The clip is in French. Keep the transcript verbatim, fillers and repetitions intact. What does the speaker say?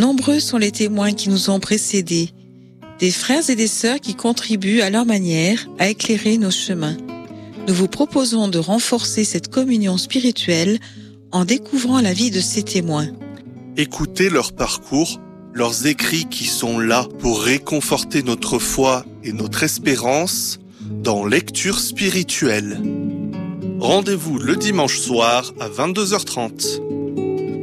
Nombreux sont les témoins qui nous ont précédés, des frères et des sœurs qui contribuent à leur manière à éclairer nos chemins. Nous vous proposons de renforcer cette communion spirituelle en découvrant la vie de ces témoins. Écoutez leur parcours, leurs écrits qui sont là pour réconforter notre foi et notre espérance dans Lecture spirituelle. Rendez-vous le dimanche soir à vingt-deux heures trente.